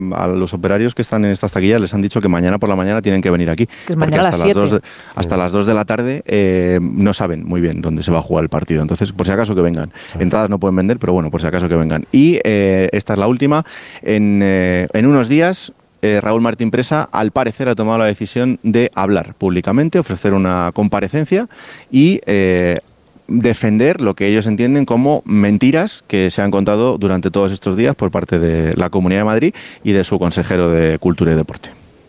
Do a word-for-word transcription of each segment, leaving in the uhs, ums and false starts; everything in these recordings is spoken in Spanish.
a los operarios que están en estas taquillas les han dicho que mañana por la mañana tienen que venir aquí. Que es porque mañana a hasta las las dos de, siete. hasta las dos de la tarde eh, no saben muy bien dónde se va a jugar el partido. Entonces, por si acaso que vengan. Sí. Entradas no pueden vender, pero bueno, por si acaso que vengan. Y eh, esta es la última. En, eh, en unos días... Eh, Raúl Martín Presa, al parecer, ha tomado la decisión de hablar públicamente, ofrecer una comparecencia y eh, defender lo que ellos entienden como mentiras que se han contado durante todos estos días por parte de la Comunidad de Madrid y de su consejero de Cultura y Deporte.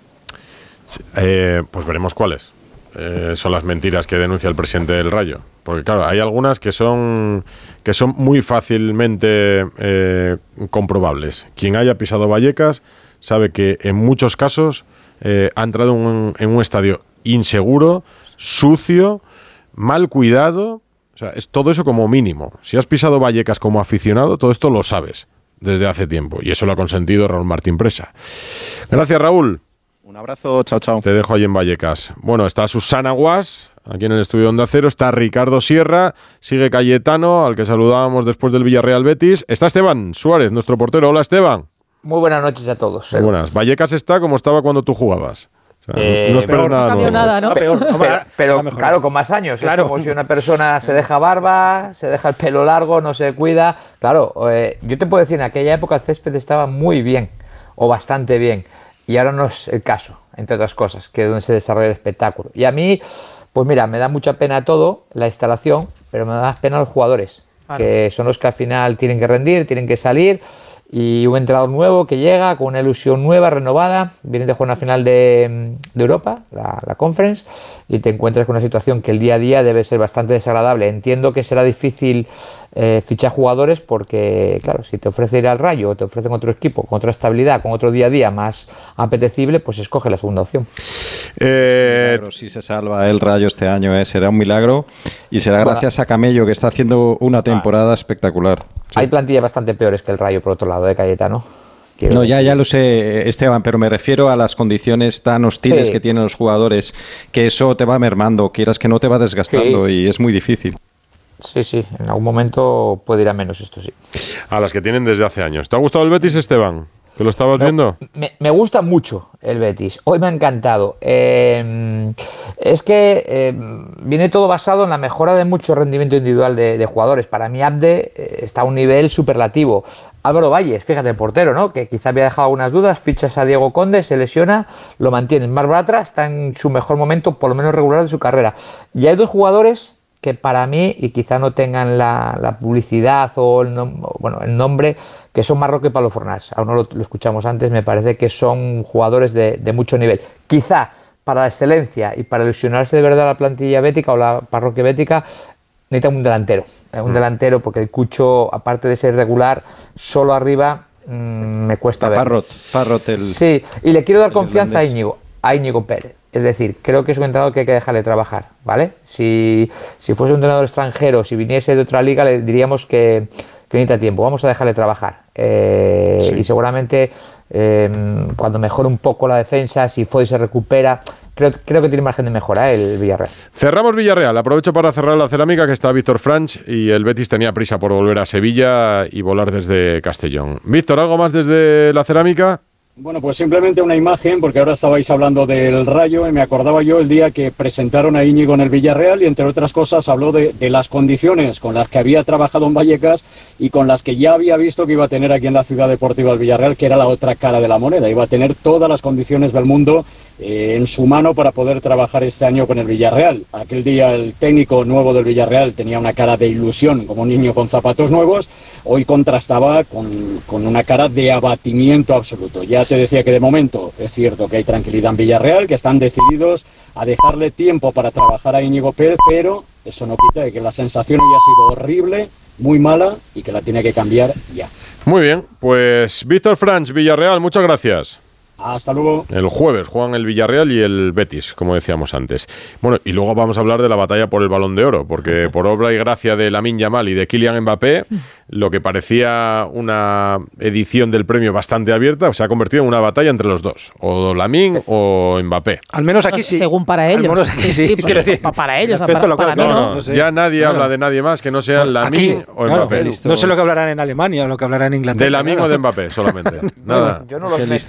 Sí, eh, pues veremos cuáles eh, son las mentiras que denuncia el presidente del Rayo. Porque claro, hay algunas que son que son muy fácilmente eh, comprobables. Quien haya pisado Vallecas sabe que en muchos casos eh, ha entrado un, en un estadio inseguro, sucio, mal cuidado. O sea, es todo eso como mínimo. Si has pisado Vallecas como aficionado, todo esto lo sabes desde hace tiempo. Y eso lo ha consentido Raúl Martín Presa. Gracias, Raúl. Un abrazo, chao, chao. Te dejo ahí en Vallecas. Bueno, está Susana Guas, aquí en el estudio de Onda Cero. Está Ricardo Sierra, sigue Cayetano, al que saludábamos después del Villarreal Betis. Está Esteban Suárez, nuestro portero. Hola, Esteban. Muy buenas noches a todos. Muy buenas. Vallecas está como estaba cuando tú jugabas. O sea, eh, no esperes nada, no cambió nuevo. nada, ¿no? Pero, pero, pero claro, con más años. Claro. Es como si una persona se deja barba, se deja el pelo largo, no se cuida. Claro, eh, yo te puedo decir, en aquella época el césped estaba muy bien, o bastante bien. Y ahora no es el caso, entre otras cosas, que es donde se desarrolla el espectáculo. Y a mí, pues mira, me da mucha pena todo, la instalación, pero me da pena los jugadores, claro, que son los que al final tienen que rendir, tienen que salir. Y un entrenador nuevo que llega con una ilusión nueva, renovada, viene de jugar una final de, de Europa, la, la Conference, y te encuentras con una situación que el día a día debe ser bastante desagradable. Entiendo que será difícil eh, fichar jugadores porque, claro, si te ofrece ir al Rayo o te ofrecen otro equipo con otra estabilidad, con otro día a día más apetecible, pues escoge la segunda opción. Eh, milagro, si se salva el Rayo este año, ¿eh? Será un milagro y será gracias a Camello, que está haciendo una temporada espectacular. Sí. Hay plantillas bastante peores que el Rayo, por otro lado, de Cayetano. Quiero no, decir. ya, ya lo sé, Esteban, pero me refiero a las condiciones tan hostiles sí. que tienen los jugadores, que eso te va mermando, quieras que no te va desgastando sí. y es muy difícil. Sí, sí, en algún momento puede ir a menos esto, sí. A las que tienen desde hace años. ¿Te ha gustado el Betis, Esteban? ¿Que lo estabas me, viendo? Me, me gusta mucho el Betis. Hoy me ha encantado. Eh, es que eh, viene todo basado en la mejora de mucho rendimiento individual de, de jugadores. Para mí, Abde eh, está a un nivel superlativo. Álvaro Valles, fíjate, el portero, ¿no? Que quizá había dejado algunas dudas. Fichas a Diego Conde, se lesiona, lo mantiene. Marc Bartra está en su mejor momento, por lo menos regular, de su carrera. Y hay dos jugadores que para mí, y quizá no tengan la, la publicidad o el, nom- bueno, el nombre, que son Marroque y Pablo Fornals. Aún no lo, lo escuchamos antes, me parece que son jugadores de, de mucho nivel. Quizá para la excelencia y para ilusionarse de verdad la plantilla bética o la parroquia bética, necesita un delantero. Eh, un mm. delantero, porque el Cucho, aparte de ser regular, solo arriba mmm, me cuesta ver. Parrot, Parrot el, sí, y le quiero dar confianza irlandés. a Íñigo, a Íñigo Pérez. Es decir, creo que es un entrenador que hay que dejarle trabajar, ¿vale? Si, si fuese un entrenador extranjero, si viniese de otra liga, le diríamos que, que necesita tiempo. Vamos a dejarle trabajar. Eh, sí. Y seguramente eh, cuando mejore un poco la defensa, si Foy se recupera, creo, creo que tiene margen de mejora, ¿eh? El Villarreal. Cerramos Villarreal. Aprovecho para cerrar la cerámica, que está Víctor Franch, y el Betis tenía prisa por volver a Sevilla y volar desde Castellón. Víctor, ¿algo más desde la cerámica? Bueno, pues simplemente una imagen, porque ahora estabais hablando del Rayo y me acordaba yo el día que presentaron a Íñigo en el Villarreal y entre otras cosas habló de, de las condiciones con las que había trabajado en Vallecas y con las que ya había visto que iba a tener aquí en la Ciudad Deportiva del Villarreal, que era la otra cara de la moneda. Iba a tener todas las condiciones del mundo eh, en su mano para poder trabajar este año con el Villarreal. Aquel día el técnico nuevo del Villarreal tenía una cara de ilusión, como un niño con zapatos nuevos. Hoy contrastaba con, con una cara de abatimiento absoluto. Ya te decía que de momento es cierto que hay tranquilidad en Villarreal, que están decididos a dejarle tiempo para trabajar a Íñigo Pérez, pero eso no quita de que la sensación hoy ha sido horrible, muy mala y que la tiene que cambiar ya. Muy bien, pues Víctor Franch, Villarreal, muchas gracias. Hasta luego. El jueves juegan el Villarreal y el Betis, como decíamos antes. Bueno, y luego vamos a hablar de la batalla por el Balón de Oro, porque por obra y gracia de Lamine Yamal y de Kylian Mbappé, lo que parecía una edición del premio bastante abierta se ha convertido en una batalla entre los dos, o Lamine o Mbappé. Al menos aquí sí. Según para ellos. Al menos aquí sí. sí, sí para, para, para ellos, para, para mí no. no. no, ya nadie claro. habla de nadie más que no sea Lamine o Mbappé. Claro, no sé lo que hablarán en Alemania o lo que hablarán en Inglaterra. De Lamine o de Mbappé, solamente. Nada. Yo no los meto.